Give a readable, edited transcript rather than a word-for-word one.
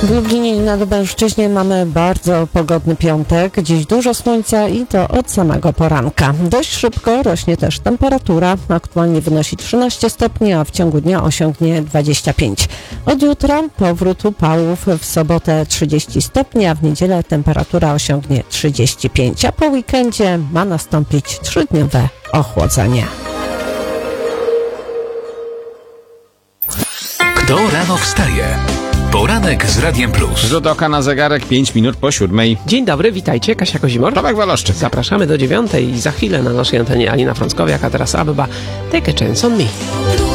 W Lublinie i na Lubelszczyźnie mamy bardzo pogodny piątek. Dziś dużo słońca i to od samego poranka. Dość szybko rośnie też temperatura. Aktualnie wynosi 13 stopni, a w ciągu dnia osiągnie 25. Od jutra powrót upałów, w sobotę 30 stopni, a w niedzielę temperatura osiągnie 35. A po weekendzie ma nastąpić 3-dniowe ochłodzenie. Kto rano wstaje? Poranek z Radiem Plus. Rzut oka na zegarek, 5 minut po 7. Dzień dobry, witajcie, Kasia Kozimor. Tomek Waloszczyk. Zapraszamy do 9 i za chwilę na naszej antenie Alina Frąckowiak, a teraz Abba, Take a Chance on Me.